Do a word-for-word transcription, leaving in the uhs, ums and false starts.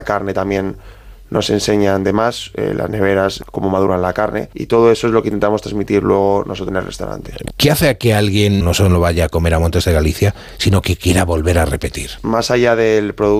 carne también nos enseñan de más, eh, las neveras, cómo maduran la carne, y todo eso es lo que intentamos transmitir luego nosotros en el restaurante. ¿Qué hace a que alguien no solo vaya a comer a Montes de Galicia, sino que quiera volver a repetir? Más allá del producto